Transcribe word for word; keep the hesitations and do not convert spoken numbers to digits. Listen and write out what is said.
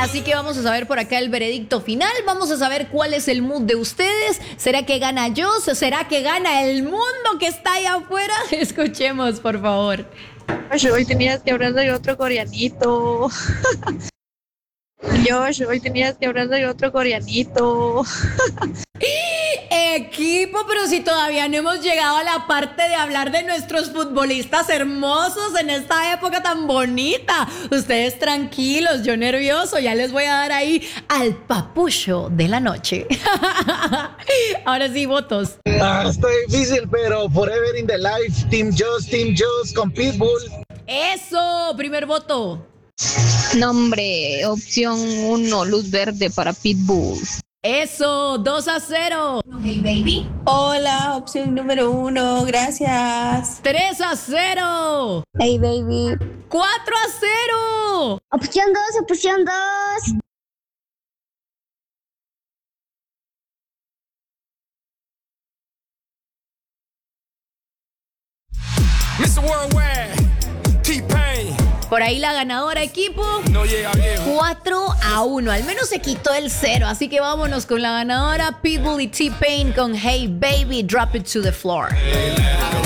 Así que vamos a saber por acá el veredicto final. Vamos a saber cuál es el mood de ustedes. ¿Será que gana Joss? ¿Será que gana el mundo que está allá afuera? Escuchemos, por favor. Josh, hoy tenías que hablar de otro coreanito. Josh, hoy tenías que hablar de otro coreanito. Equipo, pero si todavía no hemos llegado a la parte de hablar de nuestros futbolistas hermosos en esta época tan bonita. Ustedes tranquilos, yo nervioso, ya les voy a dar ahí al papucho de la noche. Ahora sí, votos. Ah, está difícil, pero Forever in the Life, Team Joss, Team Joss con Pitbull. Eso, primer voto. Nombre, opción uno, luz verde para Pitbull. Eso, dos a cero. Hey baby. Hola, opción número uno, gracias. tres a cero. Hey baby. cuatro a cero. Opción dos, opción dos. mister Worldwide, T-Pain. Por ahí la ganadora, equipo. No llega viejo. cuatro a uno. Al menos se quitó el cero. Así que vámonos con la ganadora, Pitbull y T-Pain con Hey Baby, Drop It to the Floor.